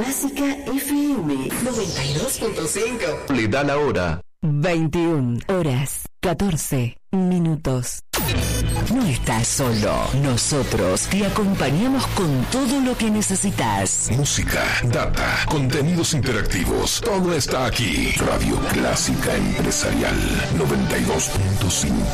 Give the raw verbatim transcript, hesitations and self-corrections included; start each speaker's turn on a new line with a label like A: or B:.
A: Clásica F M noventa y dos punto cinco.
B: Le da la hora.
C: veintiuna horas, catorce minutos. No estás solo. Nosotros te acompañamos con todo lo que necesitas.
B: Música, data, contenidos interactivos. Todo está aquí. Radio Clásica Empresarial noventa y dos punto cinco.